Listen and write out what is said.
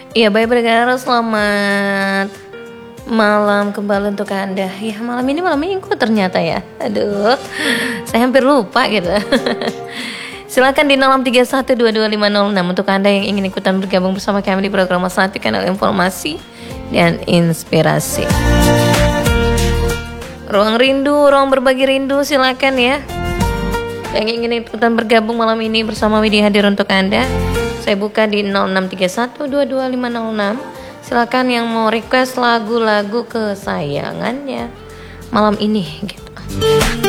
Ya baik berkara, selamat malam kembali untuk Anda. Ya malam ini malam minggu ternyata ya. Aduh, saya hampir lupa gitu. Silakan di 06312256 untuk Anda yang ingin ikutan bergabung bersama kami di program Masalah Kanal Informasi dan Inspirasi. Ruang rindu, ruang berbagi rindu, silakan ya. Yang ingin ikutan bergabung malam ini bersama Widya hadir untuk Anda. Saya buka di 06312256. Silakan yang mau request lagu-lagu kesayangannya malam ini gitu.